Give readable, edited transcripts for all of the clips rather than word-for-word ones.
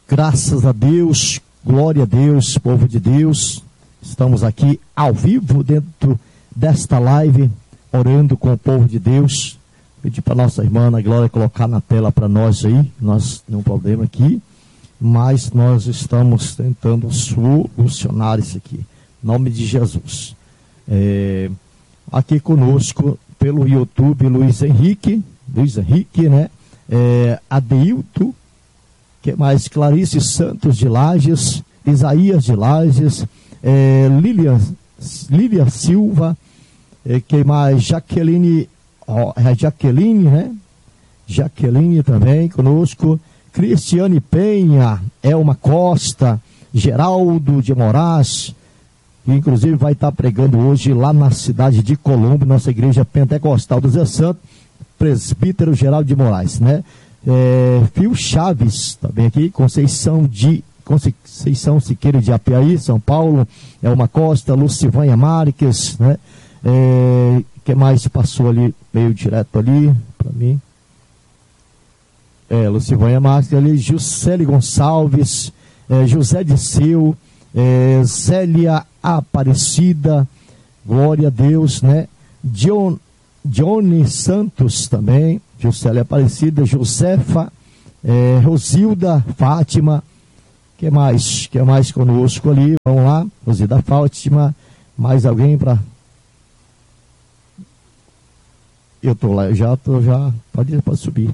Graças a Deus, glória a Deus, povo de Deus. Estamos aqui ao vivo dentro desta live, orando com o povo de Deus. Pedir para nossa irmã Ana Glória colocar na tela para nós aí. Nós não problema aqui, mas nós estamos tentando solucionar isso aqui. Em nome de Jesus. Aqui conosco pelo YouTube, Luiz Henrique, né? Adeilto, que mais? Clarice Santos de Lages, Isaías de Lages, Lília Silva, que mais? Jaqueline, né? Jaqueline também conosco, Cristiane Penha, Elma Costa, Geraldo de Moraes, que inclusive vai estar pregando hoje lá na cidade de Colombo, nossa igreja pentecostal do Zé Santo, presbítero Geraldo de Moraes, né? Fio Chaves, também aqui, Conceição Siqueira de Apiaí, São Paulo, Elma Costa, Lucivânia Marques, né? Que mais passou ali, meio direto ali, para mim? Lucivânia Marques ali, Juscelie Gonçalves, José Disseu, Zélia Aparecida, glória a Deus, né? Johnny Santos também, Juscelia Aparecida, Josefa, Rosilda Fátima, que mais conosco ali? Vamos lá, Rosilda Fátima, mais alguém para... Eu estou lá, já pode subir.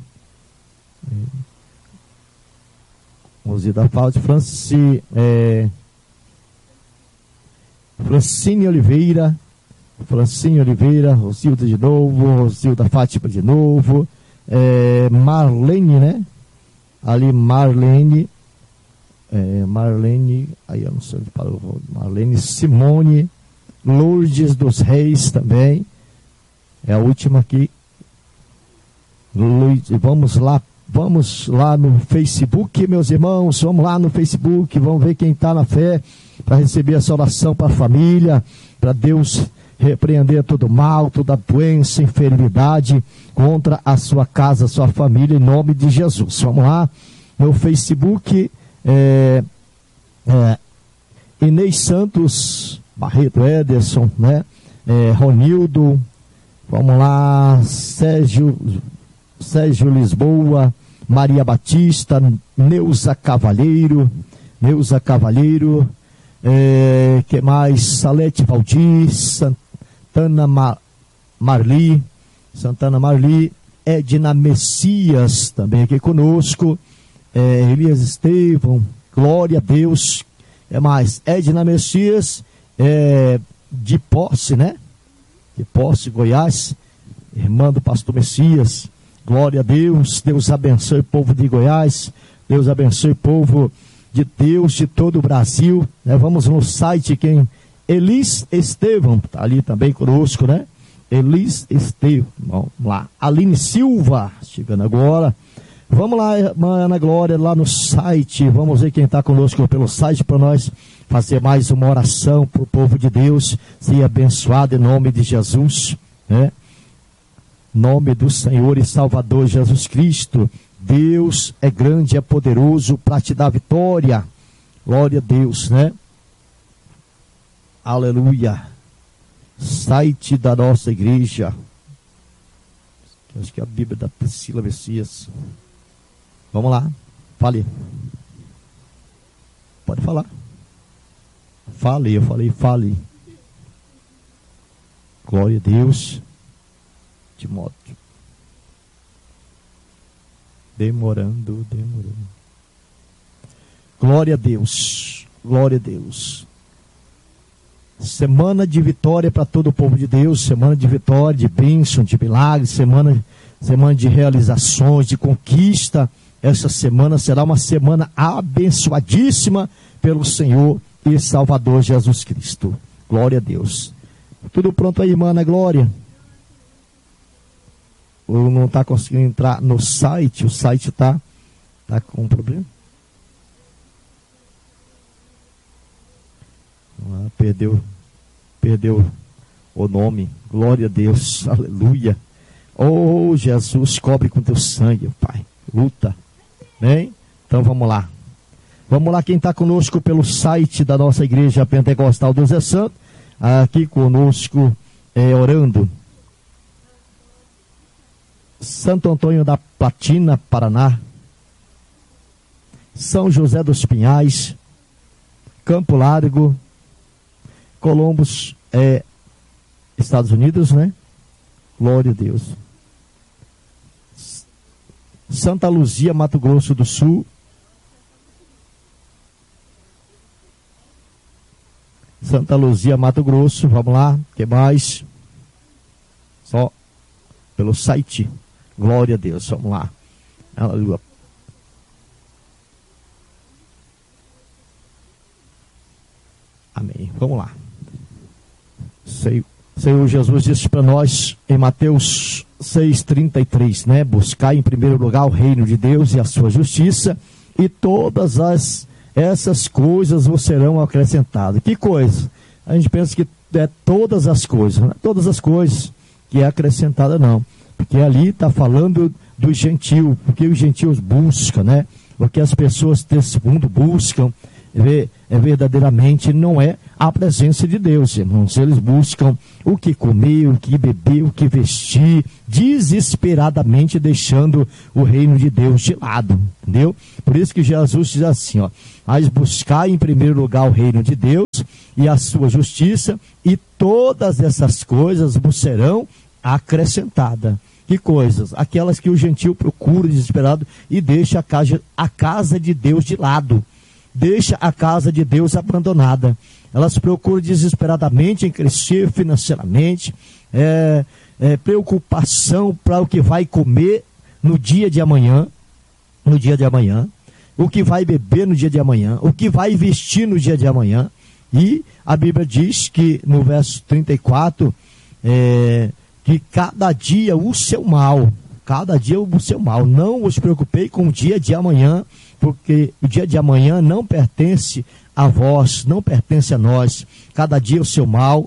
Rosilda Fátima, Francine Oliveira, Rosilda de novo, Rosilda Fátima de novo, Marlene, né? Ali Marlene, aí eu não sei onde parou, Marlene Simone, Lourdes dos Reis também, é a última aqui. Vamos lá no Facebook, meus irmãos, vamos lá no Facebook, vamos ver quem está na fé, para receber essa oração para a família, para Deus repreender todo mal, toda doença, enfermidade contra a sua casa, a sua família, em nome de Jesus. Vamos lá no Facebook, Inês Santos, Barreto Ederson, né? Ronildo, vamos lá, Sérgio Lisboa, Maria Batista, Neuza Cavalheiro, que mais? Salete Valdir, Santana Marli, Edna Messias, também aqui conosco, Elias Estevão, glória a Deus, mais? Edna Messias, de Posse, né? De Posse, Goiás, irmã do pastor Messias, glória a Deus. Deus abençoe o povo de Goiás, Deus abençoe o povo de Deus, de todo o Brasil, né? Vamos no site, Elis Estevão, tá ali também conosco, né? Elis Estevão, vamos lá. Aline Silva, chegando agora. Vamos lá, Ana Glória, lá no site, vamos ver quem está conosco pelo site, para nós fazer mais uma oração para o povo de Deus, ser abençoado em nome de Jesus, né? Nome do Senhor e Salvador Jesus Cristo. Deus é grande, é poderoso para te dar vitória. Glória a Deus, né? Aleluia. Site da nossa igreja. Acho que é a Bíblia da Priscila Messias. Vamos lá, fale. Pode falar. Fale, eu falei, fale. Glória a Deus. Timóteo. Demorando. Glória a Deus. Glória a Deus. Semana de vitória para todo o povo de Deus. Semana de vitória, de bênção, de milagres. Semana de realizações, de conquista. Essa semana será uma semana abençoadíssima pelo Senhor e Salvador Jesus Cristo. Glória a Deus. Tudo pronto aí, irmã Ana Glória? Ou não está conseguindo entrar no site? O site está com problema? Perdeu o nome. Glória a Deus. Aleluia. Oh, Jesus, cobre com teu sangue, Pai. Luta. Bem? Então vamos lá. Vamos lá, quem está conosco pelo site da nossa Igreja Pentecostal do Zé Santo, aqui conosco, orando. Santo Antônio da Platina, Paraná. São José dos Pinhais, Campo Largo, Columbus, Estados Unidos, né? Glória a Deus. Santa Luzia, Mato Grosso do Sul. Santa Luzia, Mato Grosso, vamos lá, o que mais? Só pelo site, glória a Deus, vamos lá. Aleluia. Amém, vamos lá. Senhor Jesus disse para nós em Mateus 6,33, né? Buscar em primeiro lugar o reino de Deus e a sua justiça, e todas essas coisas vos serão acrescentadas. Que coisa? A gente pensa que é todas as coisas, não é todas as coisas que é acrescentada, não. Porque ali está falando do gentil, porque os gentios buscam, né? O que as pessoas desse mundo buscam verdadeiramente não é a presença de Deus, irmãos. Eles buscam o que comer, o que beber, o que vestir, desesperadamente deixando o reino de Deus de lado, entendeu? Por isso que Jesus diz assim, ó: mas buscar em primeiro lugar o reino de Deus e a sua justiça, e todas essas coisas vos serão acrescentadas. Que coisas? Aquelas que o gentil procura desesperado e deixa a casa de Deus de lado. Deixa a casa de Deus abandonada. Elas procuram desesperadamente em crescer financeiramente, preocupação para o que vai comer no dia de amanhã, o que vai beber no dia de amanhã, o que vai vestir no dia de amanhã. E a Bíblia diz que no verso 34, que cada dia o seu mal, não vos preocupei com o dia de amanhã, porque o dia de amanhã não pertence a vós, não pertence a nós. Cada dia o seu mal,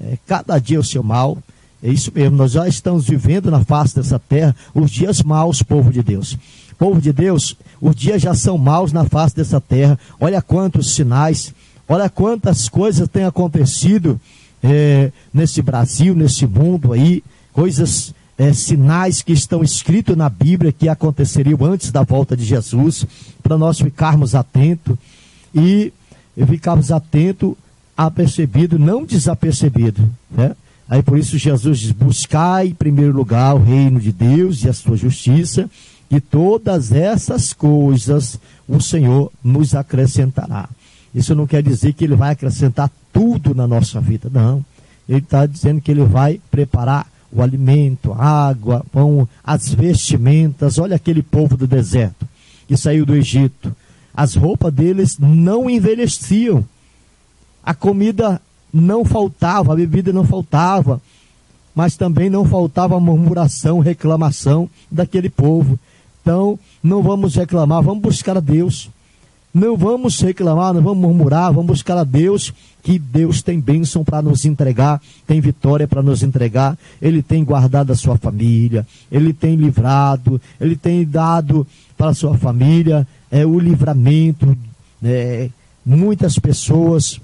é isso mesmo. Nós já estamos vivendo na face dessa terra os dias maus, povo de Deus. Povo de Deus, os dias já são maus na face dessa terra. Olha quantos sinais, olha quantas coisas têm acontecido nesse Brasil, nesse mundo aí, coisas, sinais que estão escritos na Bíblia que aconteceriam antes da volta de Jesus, para nós ficarmos atentos e ficarmos atentos, apercebido, não desapercebido, né? Aí por isso Jesus diz: buscai em primeiro lugar o reino de Deus e a sua justiça, e todas essas coisas o Senhor nos acrescentará. Isso não quer dizer que Ele vai acrescentar tudo na nossa vida, não. Ele está dizendo que Ele vai preparar o alimento, a água, pão, as vestimentas. Olha aquele povo do deserto que saiu do Egito. As roupas deles não envelheciam. A comida não faltava, a bebida não faltava, mas também não faltava murmuração, reclamação daquele povo. Então, não vamos reclamar, vamos buscar a Deus. Não vamos reclamar, não vamos murmurar, vamos buscar a Deus, que Deus tem bênção para nos entregar, tem vitória para nos entregar. Ele tem guardado a sua família, Ele tem livrado, Ele tem dado para a sua família o livramento. Muitas pessoas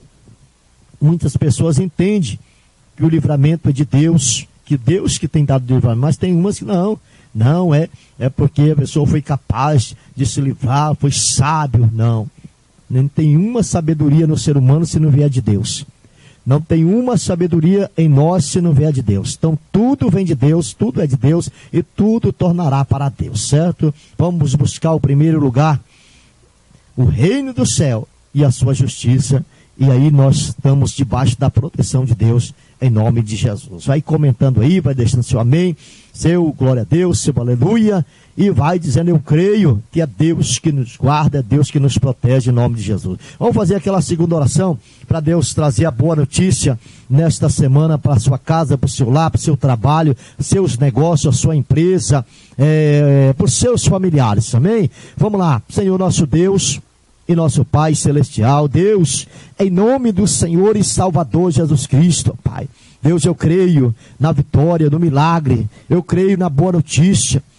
entendem que o livramento é de Deus, que Deus que tem dado o livramento, mas tem umas que não é porque a pessoa foi capaz de se livrar, foi sábio. Não tem uma sabedoria no ser humano se não vier de Deus. Não tem uma sabedoria em nós se não vier de Deus. Então tudo vem de Deus, tudo é de Deus e tudo tornará para Deus, certo? Vamos buscar o primeiro lugar, o reino do céu e a sua justiça, e aí nós estamos debaixo da proteção de Deus, em nome de Jesus. Vai comentando aí, vai deixando seu amém, seu glória a Deus, seu aleluia, e vai dizendo: eu creio que é Deus que nos guarda, é Deus que nos protege, em nome de Jesus. Vamos fazer aquela segunda oração para Deus trazer a boa notícia nesta semana para a sua casa, para o seu lar, para o seu trabalho, seus negócios, a sua empresa, para os seus familiares, amém? Vamos lá. Senhor nosso Deus e nosso Pai celestial, Deus, em nome do Senhor e Salvador Jesus Cristo, Pai, Deus, eu creio na vitória, no milagre, eu creio na boa notícia,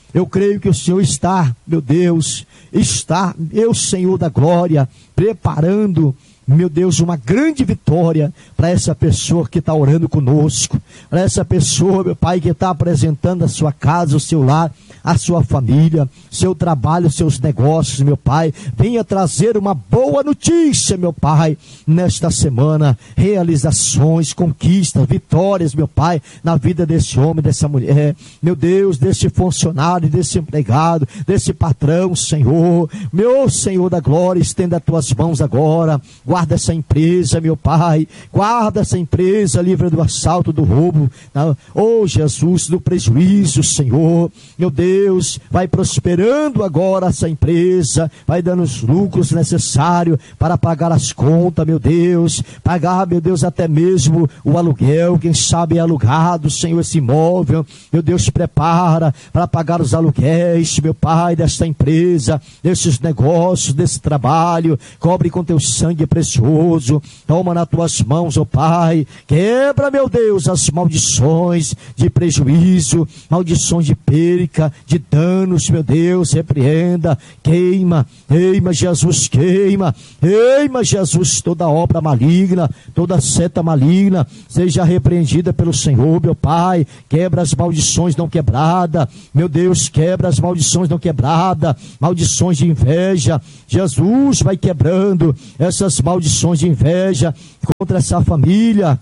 Eu creio que o Senhor está, meu Deus, está, meu Senhor da glória, preparando, meu Deus, uma grande vitória para essa pessoa que está orando conosco, para essa pessoa, meu Pai, que está apresentando a sua casa, o seu lar, a sua família, seu trabalho, seus negócios, meu Pai. Venha trazer uma boa notícia, meu Pai, nesta semana, realizações, conquistas, vitórias, meu Pai, na vida desse homem, dessa mulher, meu Deus, desse funcionário, desse empregado, desse patrão, Senhor, meu Senhor da glória, estenda as tuas mãos agora, guarda essa empresa, meu Pai, guarda essa empresa, livra do assalto, do roubo, oh Jesus, do prejuízo, Senhor, meu Deus, vai prosperando agora essa empresa, vai dando os lucros necessários para pagar as contas, meu Deus, pagar, meu Deus, até mesmo o aluguel, quem sabe é alugado, Senhor, esse imóvel, meu Deus, prepara para pagar os aluguéis, meu Pai, desta empresa, desses negócios, desse trabalho, cobre com teu sangue precioso, toma nas tuas mãos, ó Pai, quebra, meu Deus, as maldições de prejuízo, maldições de perca, de danos, meu Deus, repreenda, queima, Jesus, queima, Jesus, toda obra maligna, toda seta maligna, seja repreendida pelo Senhor, meu Pai, quebra as maldições não quebradas, meu Deus, quebra as maldições não quebradas, maldições de inveja, Jesus vai quebrando essas maldições de inveja contra essa família,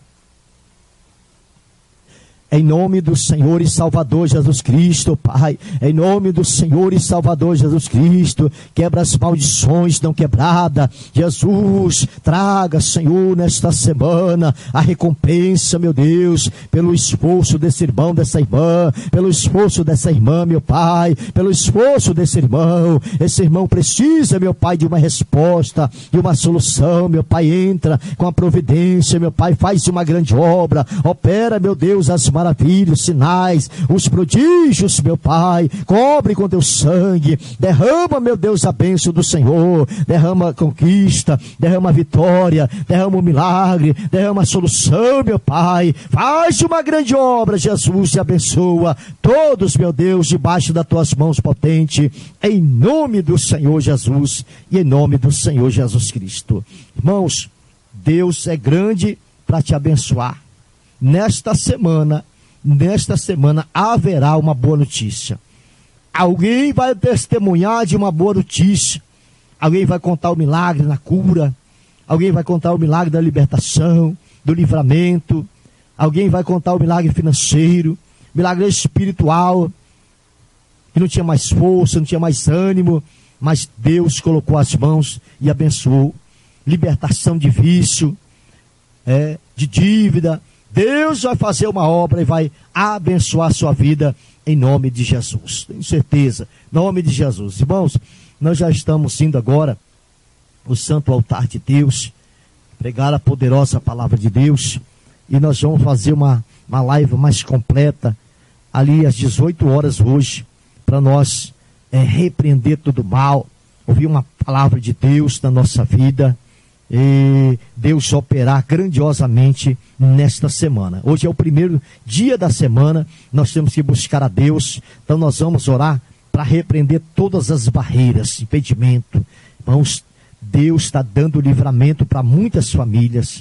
em nome do Senhor e Salvador Jesus Cristo, Pai, em nome do Senhor e Salvador Jesus Cristo, quebra as maldições não quebradas, Jesus, traga, Senhor, nesta semana, a recompensa, meu Deus, pelo esforço desse irmão, dessa irmã, pelo esforço dessa irmã, meu Pai, pelo esforço desse irmão, esse irmão precisa, meu Pai, de uma resposta, de uma solução, meu Pai, entra com a providência, meu Pai, faz uma grande obra, opera, meu Deus, as maravilhas, sinais, os prodígios, meu Pai, cobre com teu sangue, derrama, meu Deus, a bênção do Senhor, derrama a conquista, derrama a vitória, derrama o milagre, derrama a solução, meu Pai, faz uma grande obra, Jesus, e abençoa todos, meu Deus, debaixo das tuas mãos potentes, em nome do Senhor Jesus e em nome do Senhor Jesus Cristo. Irmãos, Deus é grande para te abençoar. Nesta semana haverá uma boa notícia. Alguém vai testemunhar de uma boa notícia. Alguém vai contar o milagre na cura. Alguém vai contar o milagre da libertação, do livramento. Alguém vai contar o milagre financeiro, milagre espiritual, que não tinha mais força, não tinha mais ânimo, mas Deus colocou as mãos e abençoou. Libertação de vício, de dívida. Deus vai fazer uma obra e vai abençoar a sua vida em nome de Jesus. Tenho certeza, em nome de Jesus. Irmãos, nós já estamos indo agora ao santo altar de Deus, pregar a poderosa palavra de Deus, e nós vamos fazer uma live mais completa, ali às 18 horas hoje, para nós repreender todo o mal, ouvir uma palavra de Deus na nossa vida, e Deus operar grandiosamente nesta semana. Hoje é o primeiro dia da semana, nós temos que buscar a Deus, então nós vamos orar para repreender todas as barreiras, impedimento. Irmãos, Deus está dando livramento para muitas famílias,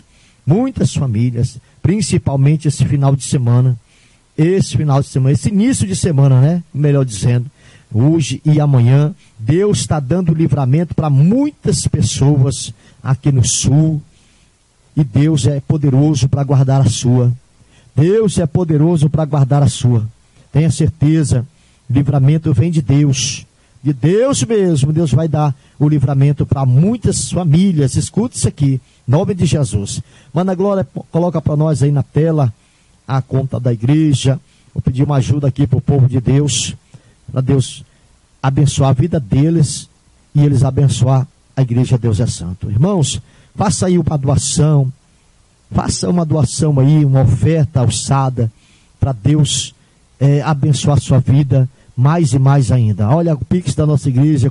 principalmente esse final de semana, esse início de semana, né? Melhor dizendo, hoje e amanhã, Deus está dando livramento para muitas pessoas aqui no sul, e Deus é poderoso para guardar a sua. Deus é poderoso para guardar a sua. Tenha certeza, o livramento vem de Deus mesmo. Deus vai dar o livramento para muitas famílias. Escute isso aqui, em nome de Jesus. Mana Glória, coloca para nós aí na tela a conta da igreja. Vou pedir uma ajuda aqui para o povo de Deus, para Deus abençoar a vida deles e eles abençoar a igreja. Deus é santo. Irmãos, faça aí uma doação, aí, uma oferta alçada, para Deus abençoar a sua vida mais e mais ainda. Olha o Pix da nossa igreja,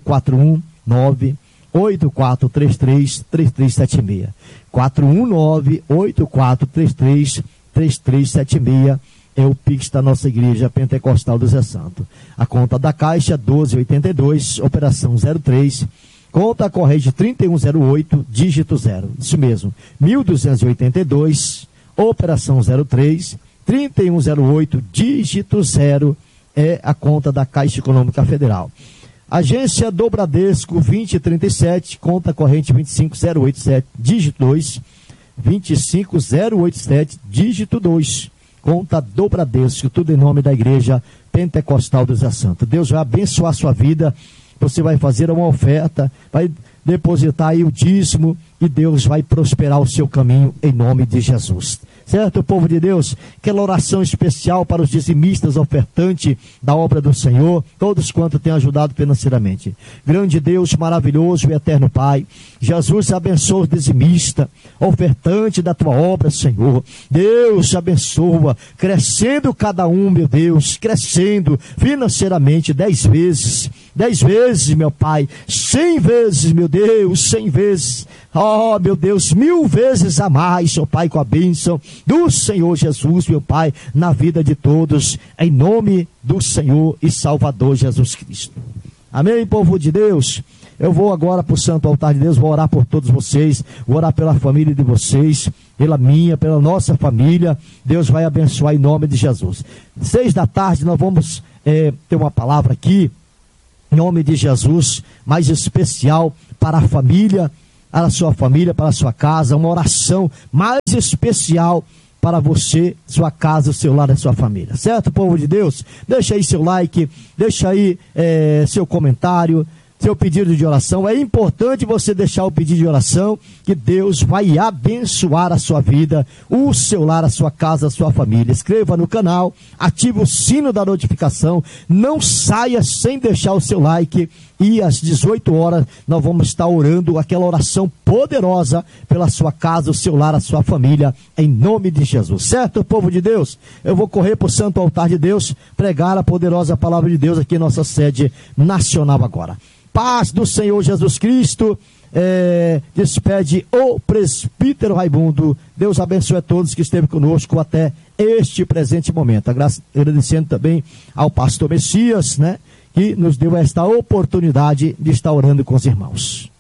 419-8433-3376. 419-8433-3376. é o Pix da nossa igreja pentecostal do Zé Santo. A conta da Caixa 1282, operação 03, conta corrente 3108, dígito 0. Isso mesmo, 1282, operação 03, 3108, dígito 0, é a conta da Caixa Econômica Federal. Agência do Bradesco 2037, conta corrente 25087, dígito 2, 25087, dígito 2, conta do Bradesco, tudo em nome da Igreja Pentecostal do Zé Santo. Deus vai abençoar a sua vida, você vai fazer uma oferta, vai depositar aí o dízimo e Deus vai prosperar o seu caminho em nome de Jesus. Certo, povo de Deus? Aquela oração especial para os dizimistas, ofertantes da obra do Senhor, todos quanto têm ajudado financeiramente. Grande Deus, maravilhoso e eterno Pai, Jesus abençoa os dizimistas, ofertante da tua obra, Senhor. Deus abençoa, crescendo cada um, meu Deus, crescendo financeiramente 10 vezes, 10 vezes, meu Pai, 100 vezes, meu Deus, 100 vezes, oh, meu Deus, 1000 vezes a mais, ó Pai, com a bênção do Senhor Jesus, meu Pai, na vida de todos, em nome do Senhor e Salvador Jesus Cristo. Amém, povo de Deus? Eu vou agora para o santo altar de Deus, vou orar por todos vocês, vou orar pela família de vocês, pela minha, pela nossa família. Deus vai abençoar em nome de Jesus. 6 da tarde nós vamos ter uma palavra aqui, em nome de Jesus, mais especial para a família, para a sua família, para a sua casa, uma oração mais especial para você, sua casa, o seu lar e sua família. Certo, povo de Deus? Deixa aí seu like, deixa aí seu comentário, seu pedido de oração. É importante você deixar o pedido de oração, que Deus vai abençoar a sua vida, o seu lar, a sua casa, a sua família. Inscreva no canal, ative o sino da notificação, não saia sem deixar o seu like. E às 18 horas nós vamos estar orando aquela oração poderosa pela sua casa, o seu lar, a sua família, em nome de Jesus. Certo, povo de Deus? Eu vou correr para o santo altar de Deus, pregar a poderosa palavra de Deus aqui em nossa sede nacional agora. Paz do Senhor Jesus Cristo. Despede o presbítero Raimundo. Deus abençoe a todos que esteve conosco até este presente momento. Agradecendo também ao pastor Messias, né, que nos deu esta oportunidade de estar orando com os irmãos.